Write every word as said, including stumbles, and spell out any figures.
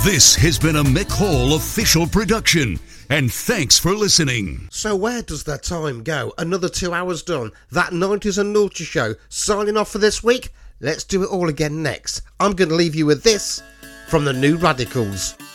This has been a Mick Hall official production, and thanks for listening. So where does the time go? Another two hours done. That nineties and Naughty show signing off for this week. Let's do it all again next. I'm going to leave you with this from the New Radicals.